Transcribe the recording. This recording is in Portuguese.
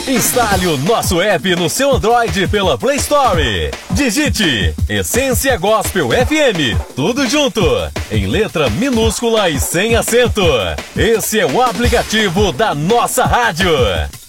Instale o nosso app no seu Android pela Play Store. Digite Essência Gospel FM, tudo junto, em letra minúscula e sem acento. Esse é o aplicativo da nossa rádio.